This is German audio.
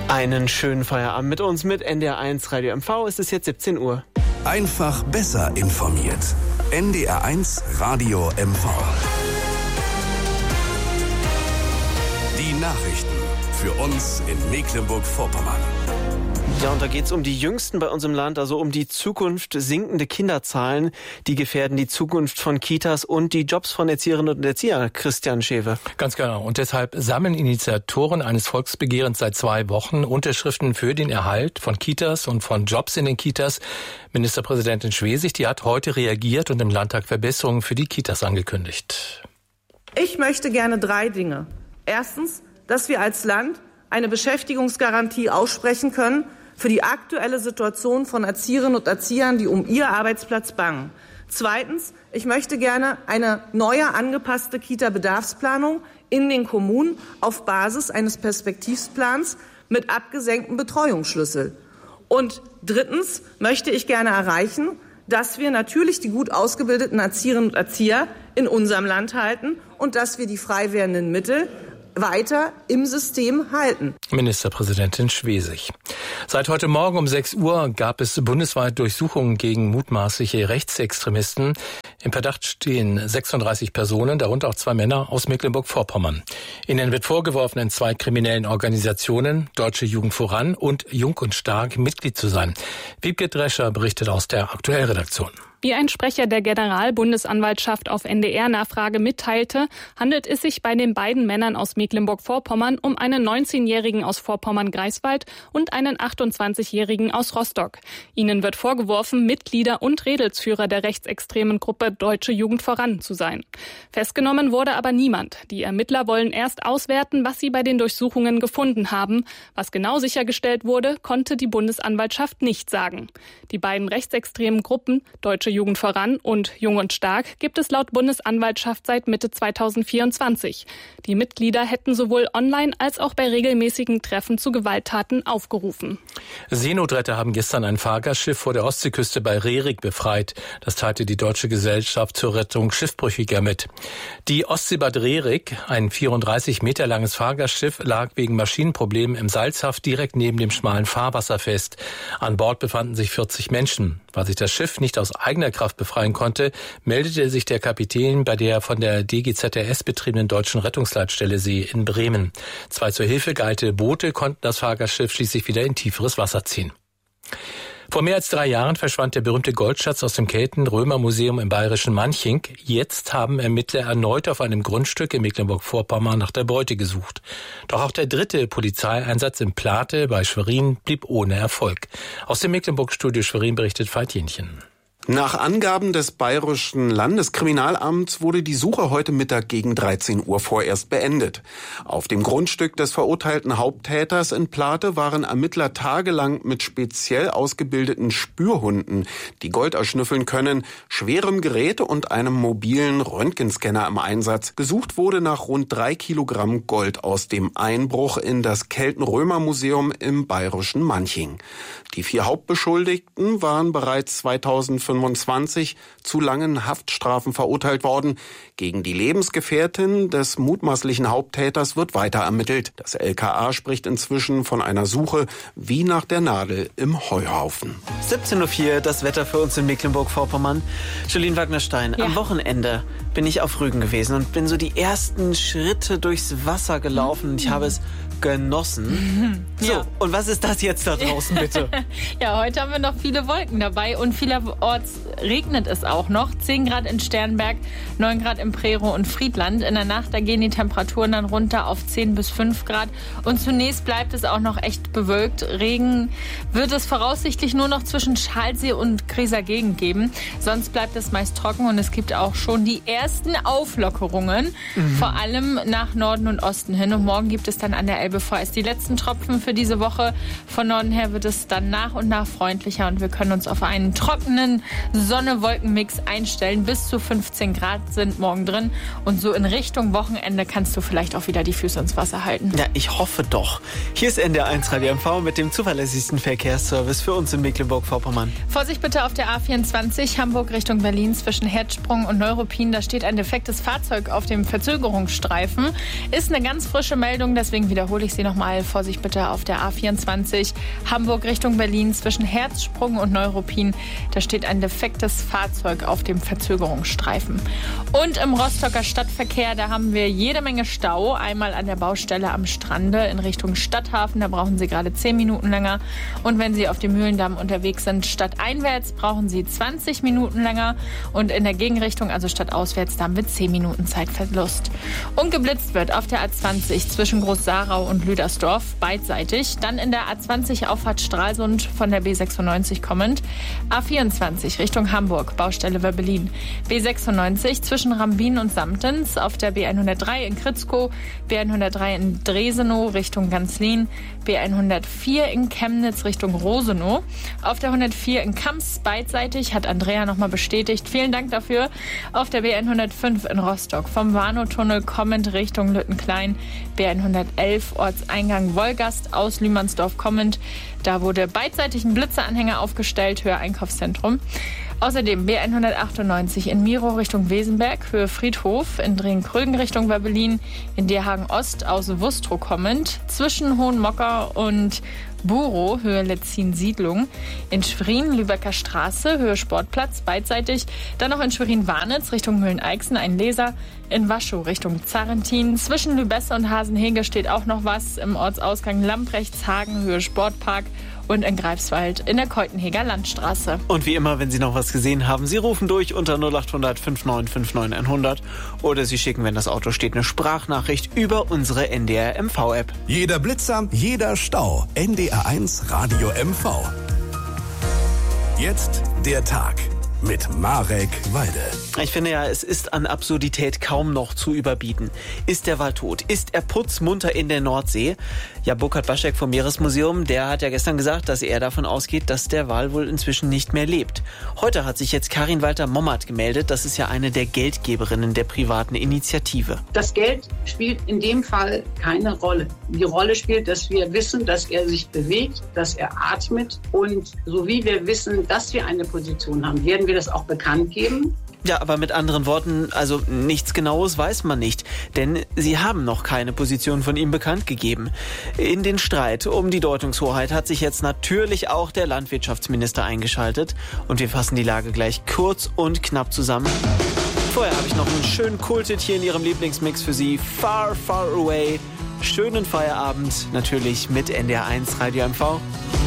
Einen schönen Feierabend mit uns, mit NDR1 Radio MV. Es ist jetzt 17 Uhr. Einfach besser informiert. NDR1 Radio MV. Die Nachrichten für uns in Mecklenburg-Vorpommern. Ja, und da geht's um die Jüngsten bei uns im Land, also um die Zukunft. Sinkende Kinderzahlen, die gefährden die Zukunft von Kitas und die Jobs von Erzieherinnen und Erzieher. Christian Schewe. Ganz genau. Und deshalb sammeln Initiatoren eines Volksbegehrens seit 2 Wochen Unterschriften für den Erhalt von Kitas und von Jobs in den Kitas. Ministerpräsidentin Schwesig, die hat heute reagiert und im Landtag Verbesserungen für die Kitas angekündigt. Ich möchte gerne 3 Dinge. Erstens, dass wir als Land eine Beschäftigungsgarantie aussprechen können für die aktuelle Situation von Erzieherinnen und Erziehern, die um ihr Arbeitsplatz bangen. Zweitens, ich möchte gerne eine neue angepasste Kita-Bedarfsplanung in den Kommunen auf Basis eines Perspektivplans mit abgesenktem Betreuungsschlüssel. Und drittens möchte ich gerne erreichen, dass wir natürlich die gut ausgebildeten Erzieherinnen und Erzieher in unserem Land halten und dass wir die frei werdenden Mittel weiter im System halten. Ministerpräsidentin Schwesig. Seit heute Morgen um 6 Uhr gab es bundesweit Durchsuchungen gegen mutmaßliche Rechtsextremisten. Im Verdacht stehen 36 Personen, darunter auch 2 Männer aus Mecklenburg-Vorpommern. Ihnen wird vorgeworfen, in 2 kriminellen Organisationen, Deutsche Jugend voran und Jung und Stark, Mitglied zu sein. Wiebke Drescher berichtet aus der Aktuellredaktion. Wie ein Sprecher der Generalbundesanwaltschaft auf NDR-Nachfrage mitteilte, handelt es sich bei den beiden Männern aus Mecklenburg-Vorpommern um einen 19-Jährigen aus Vorpommern-Greifswald und einen 28-Jährigen aus Rostock. Ihnen wird vorgeworfen, Mitglieder und Redelsführer der rechtsextremen Gruppe Deutsche Jugend voran zu sein. Festgenommen wurde aber niemand. Die Ermittler wollen erst auswerten, was sie bei den Durchsuchungen gefunden haben. Was genau sichergestellt wurde, konnte die Bundesanwaltschaft nicht sagen. Die beiden rechtsextremen Gruppen Deutsche Jugend voran und Jung und Stark gibt es laut Bundesanwaltschaft seit Mitte 2024. Die Mitglieder hätten sowohl online als auch bei regelmäßigen Treffen zu Gewalttaten aufgerufen. Seenotretter haben gestern ein Fahrgastschiff vor der Ostseeküste bei Rerik befreit. Das teilte die Deutsche Gesellschaft zur Rettung Schiffbrüchiger mit. Die Ostseebad Rerik, ein 34 Meter langes Fahrgastschiff, lag wegen Maschinenproblemen im Salzhaft direkt neben dem schmalen Fahrwasser fest. An Bord befanden sich 40 Menschen. Weil sich das Schiff nicht aus eigener Kraft befreien konnte, meldete sich der Kapitän bei der von der DGZRS betriebenen deutschen Rettungsleitstelle See in Bremen. 2 zur Hilfe geeilte Boote konnten das Fahrgastschiff schließlich wieder in tieferes Wasser ziehen. Vor mehr als 3 Jahren verschwand der berühmte Goldschatz aus dem Kelten-Römer-Museum im bayerischen Manching. Jetzt haben Ermittler erneut auf einem Grundstück in Mecklenburg-Vorpommern nach der Beute gesucht. Doch auch der 3. Polizeieinsatz in Plate bei Schwerin blieb ohne Erfolg. Aus dem Mecklenburg-Studio Schwerin berichtet Veit Jenchen. Nach Angaben des Bayerischen Landeskriminalamts wurde die Suche heute Mittag gegen 13 Uhr vorerst beendet. Auf dem Grundstück des verurteilten Haupttäters in Plate waren Ermittler tagelang mit speziell ausgebildeten Spürhunden, die Gold erschnüffeln können, schwerem Gerät und einem mobilen Röntgenscanner im Einsatz. Gesucht wurde nach rund 3 Kilogramm Gold aus dem Einbruch in das Kelten-Römer-Museum im bayerischen Manching. Die 4 Hauptbeschuldigten waren bereits 2025 zu langen Haftstrafen verurteilt worden. Gegen die Lebensgefährtin des mutmaßlichen Haupttäters wird weiter ermittelt. Das LKA spricht inzwischen von einer Suche wie nach der Nadel im Heuhaufen. 17.04 Uhr, das Wetter für uns in Mecklenburg-Vorpommern. Jolien Wagner-Stein, Ja. Am Wochenende bin ich auf Rügen gewesen und bin so die ersten Schritte durchs Wasser gelaufen und ich habe es genossen. So, Ja. und was ist das jetzt da draußen, bitte? Ja, heute haben wir noch viele Wolken dabei und vielerorts regnet es auch noch. 10 Grad in Sternberg, 9 Grad im Prerow und Friedland. In der Nacht, da gehen die Temperaturen dann runter auf 10 bis 5 Grad. Und zunächst bleibt es auch noch echt bewölkt. Regen wird es voraussichtlich nur noch zwischen Schalsee und Grieser Gegend geben. Sonst bleibt es meist trocken und es gibt auch schon die ersten Auflockerungen. Vor allem nach Norden und Osten hin. Und morgen gibt es dann an der Elbe vorerst die letzten Tropfen für diese Woche. Von Norden her wird es dann nach und nach freundlicher und wir können uns auf einen trockenen Sonne-Wolken-Mix einstellen. Bis zu 15 Grad sind morgen drin. Und so in Richtung Wochenende kannst du vielleicht auch wieder die Füße ins Wasser halten. Ja, ich hoffe doch. Hier ist NDR 1 Radio MV mit dem zuverlässigsten Verkehrsservice für uns in Mecklenburg-Vorpommern. Vorsicht bitte auf der A24 Hamburg Richtung Berlin zwischen Herzsprung und Neuruppin. Da steht ein defektes Fahrzeug auf dem Verzögerungsstreifen. Ist eine ganz frische Meldung, deswegen wiederhole ich sie nochmal. Vorsicht bitte auf der A24 Hamburg Richtung Berlin zwischen Herzsprung und Neuruppin. Da steht ein defektes Fahrzeug auf dem Verzögerungsstreifen. Und im Rostocker Stadtverkehr, da haben wir jede Menge Stau. Einmal an der Baustelle am Strande in Richtung Stadthafen, da brauchen Sie gerade 10 Minuten länger. Und wenn Sie auf dem Mühlendamm unterwegs sind, stadteinwärts, brauchen Sie 20 Minuten länger. Und in der Gegenrichtung, also stadtauswärts, da haben wir 10 Minuten Zeitverlust. Und geblitzt wird auf der A20 zwischen Groß-Sarau und Lüdersdorf, beidseitig. Dann in der A20 Auffahrt Stralsund von der B96 kommend. A24 Richtung Hamburg, Baustelle Wöbbelin. B96 zwischen Rambin und Samtens, auf der B103 in Kritzkow, B103 in Dresenow Richtung Ganzlin, B104 in Chemnitz Richtung Rosenow, auf der 104 in Kamps, beidseitig, hat Andrea nochmal bestätigt. Vielen Dank dafür. Auf der B105 in Rostock vom Warnow-Tunnel kommend Richtung Lüttenklein, B111 Ortseingang Wolgast aus Lühmannsdorf kommend. Da wurde beidseitig ein Blitzeranhänger aufgestellt, Höhe Einkaufszentrum. Außerdem B198 in Miro Richtung Wesenberg, Höhe Friedhof, in Drehen-Krögen Richtung Wöbbelin, in Dierhagen Ost aus Wustrow kommend, zwischen Hohenmocker und Burow, Höhe Letzin-Siedlung, in Schwerin, Lübecker Straße, Höhe Sportplatz, beidseitig, dann noch in Schwerin-Warnitz Richtung Mühlen-Eichsen, ein Leser, in Waschow Richtung Zarentin, zwischen Lübesse und Hasenhege steht auch noch was, im Ortsausgang Lambrechtshagen, Höhe Sportpark und in Greifswald in der Keutenheger Landstraße. Und wie immer, wenn Sie noch was gesehen haben, Sie rufen durch unter 0800 5959 100 oder Sie schicken, wenn das Auto steht, eine Sprachnachricht über unsere NDR MV-App. Jeder Blitzer, jeder Stau. NDR 1 Radio MV. Jetzt der Tag mit Marek Walde. Ich finde ja, es ist an Absurdität kaum noch zu überbieten. Ist der Wal tot? Ist er putzmunter in der Nordsee? Ja, Burkhard Waschek vom Meeresmuseum, der hat ja gestern gesagt, dass er davon ausgeht, dass der Wal wohl inzwischen nicht mehr lebt. Heute hat sich jetzt Karin Walter-Mommert gemeldet. Das ist ja eine der Geldgeberinnen der privaten Initiative. Das Geld spielt in dem Fall keine Rolle. Die Rolle spielt, dass wir wissen, dass er sich bewegt, dass er atmet. Und so wie wir wissen, dass wir eine Position haben, werden wir das auch bekannt geben. Ja, aber mit anderen Worten, also nichts Genaues weiß man nicht, denn sie haben noch keine Position von ihm bekannt gegeben. In den Streit um die Deutungshoheit hat sich jetzt natürlich auch der Landwirtschaftsminister eingeschaltet und wir fassen die Lage gleich kurz und knapp zusammen. Vorher habe ich noch einen schönen Kulthit hier in Ihrem Lieblingsmix für Sie, Far, Far Away. Schönen Feierabend, natürlich mit NDR 1 Radio MV.